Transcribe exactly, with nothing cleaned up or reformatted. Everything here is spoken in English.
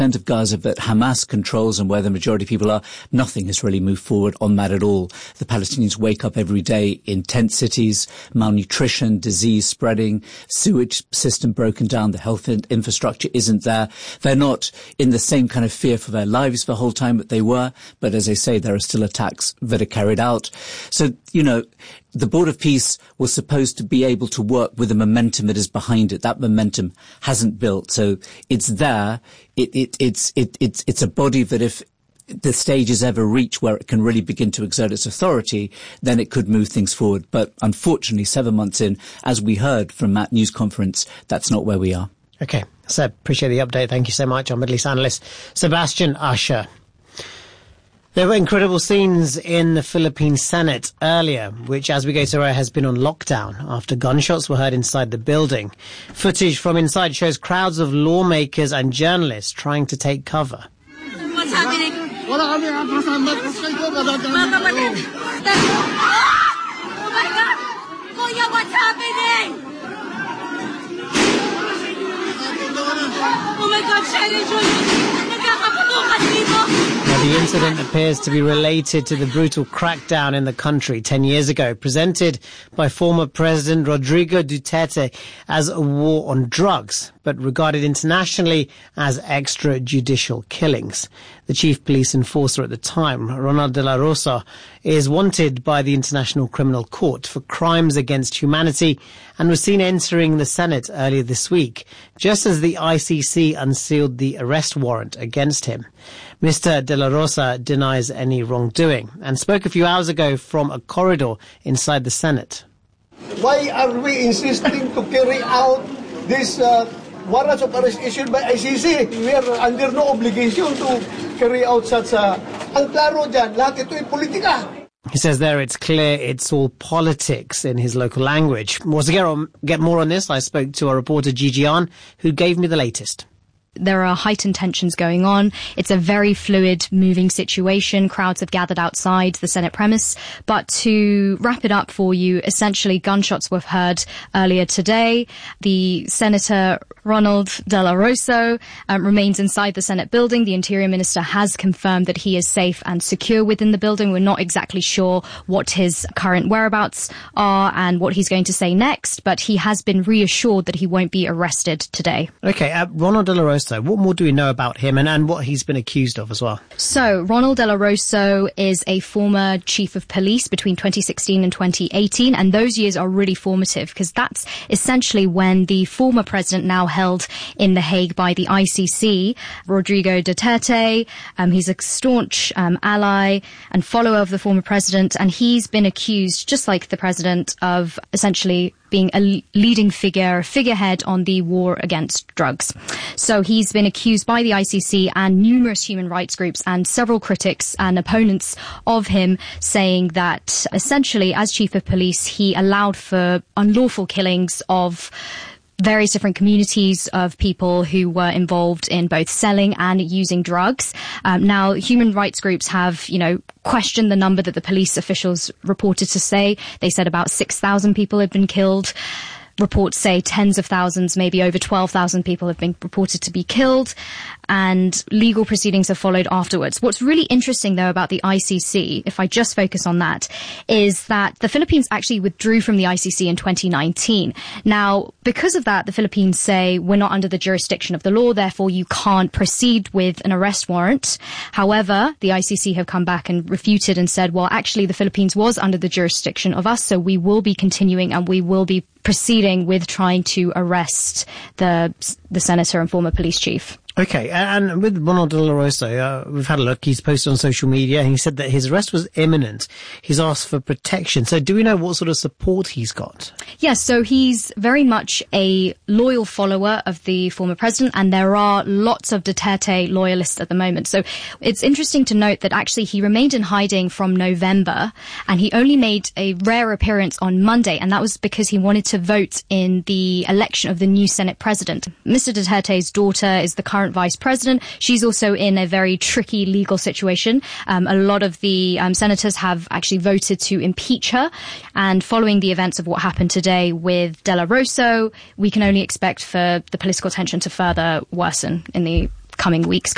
of Gaza that Hamas controls and where the majority of people are, nothing has really moved forward on that at all. The Palestinians wake up every day in tent cities, malnutrition, disease spreading, sewage system broken down, the health infrastructure isn't there. They're not in the same kind of fear for their lives the whole time that they were, but as I say, there are still attacks that are carried out. So, you know, the Board of Peace was supposed to be able to work with the momentum that is behind it. That momentum hasn't built. So it's there. It, it, it's, it, it's, it's a body that if the stage is ever reached where it can really begin to exert its authority, then it could move things forward. But unfortunately, seven months in, as we heard from that news conference, that's not where we are. Okay. So appreciate the update. Thank you so much. Our Middle East analyst, Sebastian Usher. There were incredible scenes in the Philippine Senate earlier, which, as we go to where, has been on lockdown after gunshots were heard inside the building. Footage from inside shows crowds of lawmakers and journalists trying to take cover. What's happening? Oh my God! Kuya, what's happening? Oh my God, Shelly Junior! Nagkakaputukan dito! Now, the incident appears to be related to the brutal crackdown in the country ten years ago, presented by former President Rodrigo Duterte as a war on drugs, but regarded internationally as extrajudicial killings. The chief police enforcer at the time, Ronald de la Rosa, is wanted by the International Criminal Court for crimes against humanity and was seen entering the Senate earlier this week, just as the I C C unsealed the arrest warrant against him. Mister De La Rosa denies any wrongdoing and spoke a few hours ago from a corridor inside the Senate. Why are we insisting to carry out this uh, warrants of arrest issued by I C C? We are under no obligation to carry out such a... Ang klaro dyan, lahat ito ay politika. He says there it's clear it's all politics in his local language. Well, to get, on, get more on this, I spoke to our reporter Gigi An, who gave me the latest. There are heightened tensions going on. It's a very fluid, moving situation. Crowds have gathered outside the Senate premise. But to wrap it up for you, essentially gunshots were heard earlier today. The Senator Ronald De La Rosa um, remains inside the Senate building. The Interior Minister has confirmed that he is safe and secure within the building. We're not exactly sure what his current whereabouts are and what he's going to say next, but he has been reassured that he won't be arrested today. Okay, uh, Ronald De La Rosa, what more do we know about him and, and what he's been accused of as well? So, Ronald De La Rosa is a former chief of police between twenty sixteen and twenty eighteen, and those years are really formative because that's essentially when the former president, now held in The Hague by the I C C, Rodrigo Duterte, um, he's a staunch um, ally and follower of the former president, and he's been accused, just like the president, of essentially being a leading figure, a figurehead on the war against drugs. So he's been accused by the I C C and numerous human rights groups and several critics and opponents of him, saying that essentially as chief of police, he allowed for unlawful killings of various different communities of people who were involved in both selling and using drugs. Um, now, human rights groups have, you know, questioned the number that the police officials reported to say. They said about six thousand people had been killed. Reports say tens of thousands, maybe over twelve thousand people have been reported to be killed, and legal proceedings have followed afterwards. What's really interesting, though, about the I C C, if I just focus on that, is that the Philippines actually withdrew from the I C C in twenty nineteen. Now, because of that, the Philippines say we're not under the jurisdiction of the law, therefore you can't proceed with an arrest warrant. However, the I C C have come back and refuted and said, well, actually the Philippines was under the jurisdiction of us, so we will be continuing and we will be proceeding with trying to arrest the the senator and former police chief. Okay, and with Ronald De La Rosa, uh, we've had a look. He's posted on social media and he said that his arrest was imminent. He's asked for protection. So do we know what sort of support he's got? Yes, so he's very much a loyal follower of the former president, and there are lots of Duterte loyalists at the moment. So it's interesting to note that actually he remained in hiding from November, and he only made a rare appearance on Monday, and that was because he wanted to vote in the election of the new Senate president. Mister Duterte's daughter is the current vice president. She's also in a very tricky legal situation. Um, a lot of the um, senators have actually voted to impeach her. And following the events of what happened today with De La Rosa, we can only expect for the political tension to further worsen in the coming weeks.